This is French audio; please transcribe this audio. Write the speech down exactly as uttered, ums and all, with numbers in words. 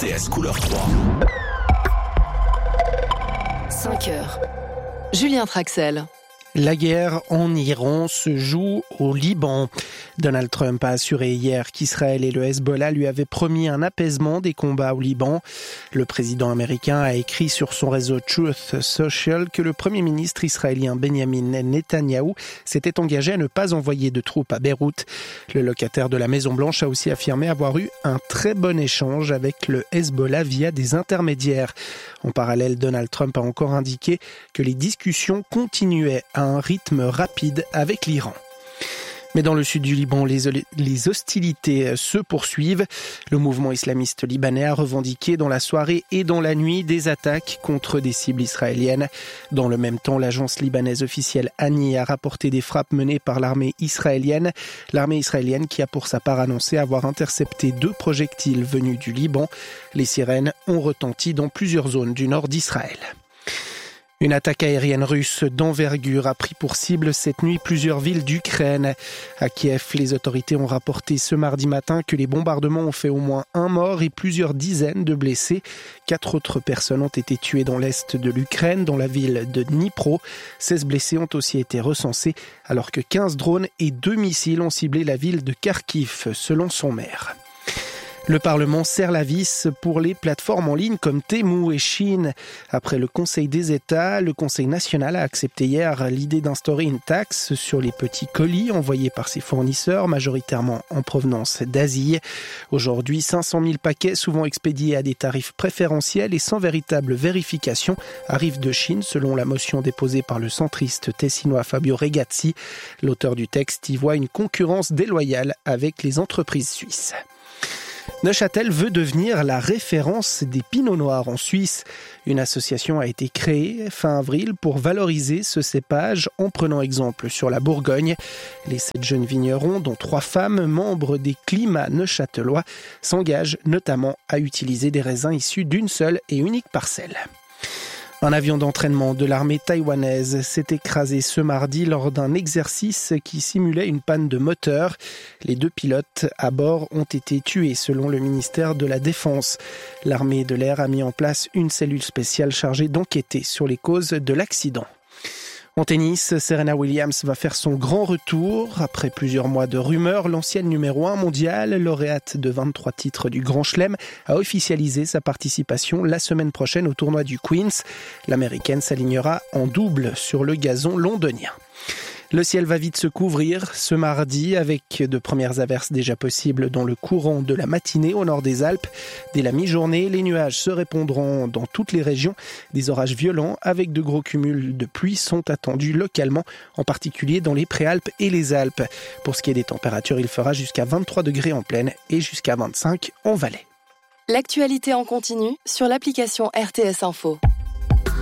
T S couleur trois. cinq heures. Julien Traxel. La guerre en Iran se joue au Liban. Donald Trump a assuré hier qu'Israël et le Hezbollah lui avaient promis un apaisement des combats au Liban. Le président américain a écrit sur son réseau Truth Social que le premier ministre israélien Benjamin Netanyahou s'était engagé à ne pas envoyer de troupes à Beyrouth. Le locataire de la Maison-Blanche a aussi affirmé avoir eu un très bon échange avec le Hezbollah via des intermédiaires. En parallèle, Donald Trump a encore indiqué que les discussions continuaient à un rythme rapide avec l'Iran. Mais dans le sud du Liban, les, les hostilités se poursuivent. Le mouvement islamiste libanais a revendiqué dans la soirée et dans la nuit des attaques contre des cibles israéliennes. Dans le même temps, l'agence libanaise officielle Ani a rapporté des frappes menées par l'armée israélienne. L'armée israélienne qui a pour sa part annoncé avoir intercepté deux projectiles venus du Liban. Les sirènes ont retenti dans plusieurs zones du nord d'Israël. Une attaque aérienne russe d'envergure a pris pour cible cette nuit plusieurs villes d'Ukraine. À Kiev, les autorités ont rapporté ce mardi matin que les bombardements ont fait au moins un mort et plusieurs dizaines de blessés. Quatre autres personnes ont été tuées dans l'est de l'Ukraine, dans la ville de Dnipro. seize blessés ont aussi été recensés, alors que quinze drones et deux missiles ont ciblé la ville de Kharkiv, selon son maire. Le Parlement serre la vis pour les plateformes en ligne comme Temu et Shein. Après le Conseil des États, le Conseil national a accepté hier l'idée d'instaurer une taxe sur les petits colis envoyés par ses fournisseurs, majoritairement en provenance d'Asie. Aujourd'hui, cinq cent mille paquets, souvent expédiés à des tarifs préférentiels et sans véritable vérification, arrivent de Chine, selon la motion déposée par le centriste tessinois Fabio Regazzi. L'auteur du texte y voit une concurrence déloyale avec les entreprises suisses. Neuchâtel veut devenir la référence des pinots noirs en Suisse. Une association a été créée fin avril pour valoriser ce cépage en prenant exemple sur la Bourgogne. Les sept jeunes vignerons, dont trois femmes, membres des climats neuchâtelois, s'engagent notamment à utiliser des raisins issus d'une seule et unique parcelle. Un avion d'entraînement de l'armée taïwanaise s'est écrasé ce mardi lors d'un exercice qui simulait une panne de moteur. Les deux pilotes à bord ont été tués selon le ministère de la Défense. L'armée de l'air a mis en place une cellule spéciale chargée d'enquêter sur les causes de l'accident. En tennis, Serena Williams va faire son grand retour. Après plusieurs mois de rumeurs, l'ancienne numéro un mondiale, lauréate de vingt-trois titres du Grand Chelem, a officialisé sa participation la semaine prochaine au tournoi du Queens. L'américaine s'alignera en double sur le gazon londonien. Le ciel va vite se couvrir ce mardi avec de premières averses déjà possibles dans le courant de la matinée au nord des Alpes. Dès la mi-journée, les nuages se répondront dans toutes les régions. Des orages violents avec de gros cumuls de pluie sont attendus localement, en particulier dans les Préalpes et les Alpes. Pour ce qui est des températures, il fera jusqu'à vingt-trois degrés en plaine et jusqu'à vingt-cinq en vallée. L'actualité en continu sur l'application R T S Info.